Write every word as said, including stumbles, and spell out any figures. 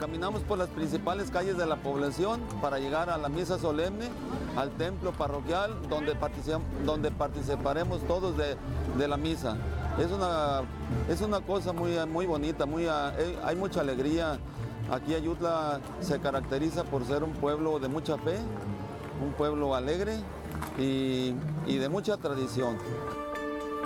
caminamos por las principales calles de la población para llegar a la misa solemne, al templo parroquial, donde, particip donde participaremos todos de, de la misa. Es una, es una cosa muy, muy bonita, muy, hay mucha alegría. Aquí Ayutla se caracteriza por ser un pueblo de mucha fe, un pueblo alegre y, y de mucha tradición.